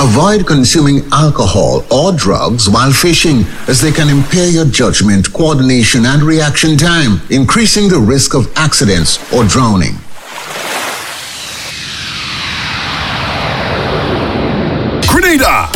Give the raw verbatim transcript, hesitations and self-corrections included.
Avoid consuming alcohol or drugs while fishing, as they can impair your judgment, coordination, and reaction time, increasing the risk of accidents or drowning. Grenada,